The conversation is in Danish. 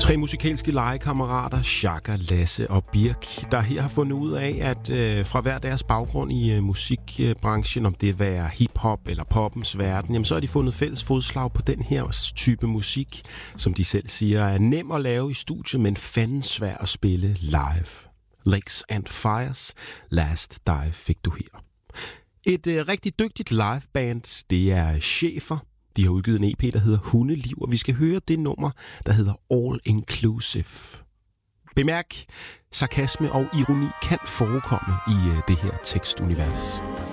Tre musikalske legekammerater, Chaka, Lasse og Birk, der her har fundet ud af, at fra hver deres baggrund i musikbranchen, om det er hip-hop eller poppens verden, jamen så har de fundet fælles fodslag på den her type musik, som de selv siger er nem at lave i studiet, men fanden svær at spille live. Lakes and Fires, Last Dive fik du her. Et rigtig dygtigt liveband, det er Schäfer. De har udgivet en EP, der hedder Hundeliv, og vi skal høre det nummer, der hedder All Inclusive. Bemærk, sarkasme og ironi kan forekomme i det her tekstunivers.